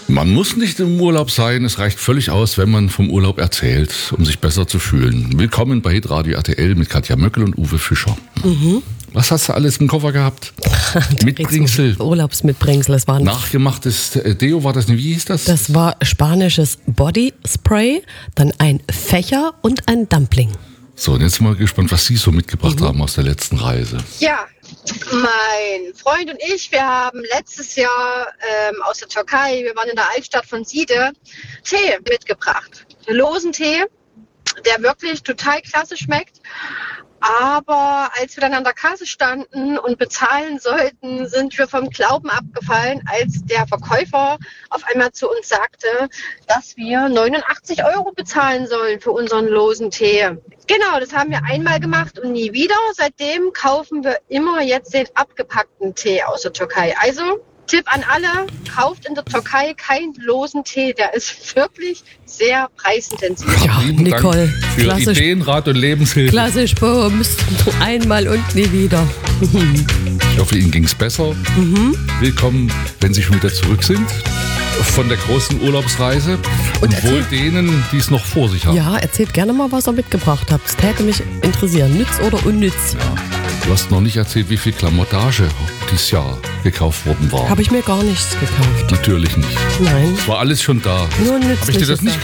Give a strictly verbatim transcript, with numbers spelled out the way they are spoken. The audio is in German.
Man muss nicht im Urlaub sein, es reicht völlig aus, wenn man vom Urlaub erzählt, um sich besser zu fühlen. Willkommen bei Hitradio R T L mit Katja Möckel und Uwe Fischer. Mhm. Was hast du alles im Koffer gehabt? Mitbringsel. Urlaubsmitbringsel. Das war nachgemachtes Deo, war das nicht? Wie hieß das? Das war spanisches Body Spray, dann ein Fächer und ein Dumpling. So, und jetzt mal gespannt, was Sie so mitgebracht mhm. haben aus der letzten Reise. Ja, mein Freund und ich, wir haben letztes Jahr ähm, aus der Türkei, wir waren in der Altstadt von Side, Tee mitgebracht. Losen Tee, der wirklich total klasse schmeckt. Aber als wir dann an der Kasse standen und bezahlen sollten, sind wir vom Glauben abgefallen, als der Verkäufer auf einmal zu uns sagte, dass wir neunundachtzig Euro bezahlen sollen für unseren losen Tee. Genau, das haben wir einmal gemacht und nie wieder. Seitdem kaufen wir immer jetzt den abgepackten Tee aus der Türkei. Also Tipp an alle, kauft in der Türkei keinen losen Tee. Der ist wirklich sehr preisintensiv. Ja, Nicole, für klassisch, Ideenrat und Lebenshilfe. Klassisch Bums, einmal und nie wieder. Ich hoffe, Ihnen ging es besser. Mhm. Willkommen, wenn Sie schon wieder zurück sind von der großen Urlaubsreise. Und, und wohl denen, die es noch vor sich haben. Ja, erzählt gerne mal, was ihr mitgebracht habt. Das täte mich interessieren. Nütz oder unnütz? Ja. Du hast noch nicht erzählt, wie viel Klamottage dieses Jahr gekauft worden war. Habe ich mir gar nichts gekauft. Natürlich nicht. Nein. Es war alles schon da. Nur nützliches. Habe ich dir das nicht